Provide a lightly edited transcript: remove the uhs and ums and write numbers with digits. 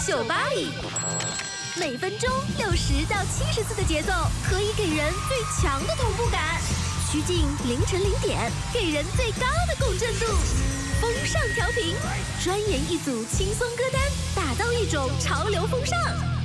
酒吧里，每分钟60到70次的节奏，可以给人最强的同步感。趋近凌晨0点，给人最高的共振度。风尚调频，专研一组轻松歌单，打造一种潮流风尚。